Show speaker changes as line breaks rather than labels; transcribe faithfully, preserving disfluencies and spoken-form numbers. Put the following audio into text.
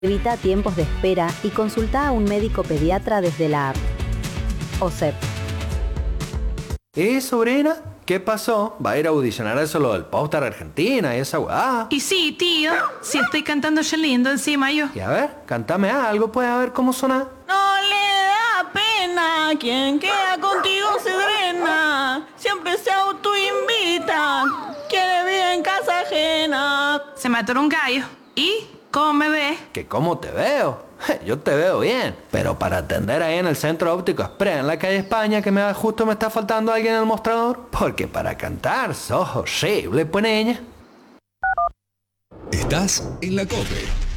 Evita tiempos de espera y consulta a un médico pediatra desde la app. O S E P.
¿Eh, sobrina? ¿Qué pasó? ¿Va a ir a audicionar eso lo del Popstar Argentina y esa weá?
Y sí, tío, si estoy cantando yo lindo encima yo.
Y a ver, cántame algo, pues, a ver cómo suena.
No le da pena, quien queda contigo se drena, siempre se autoinvita, quiere vivir en casa ajena.
Se me atoró un gallo. ¿Y cómo me ves?
¿Que cómo te veo? Yo te veo bien, pero para atender ahí en el Centro Óptico Express en la calle España, que me justo me está faltando alguien en el mostrador, porque para cantar sos horrible, pues niña.
Estás en la Cope.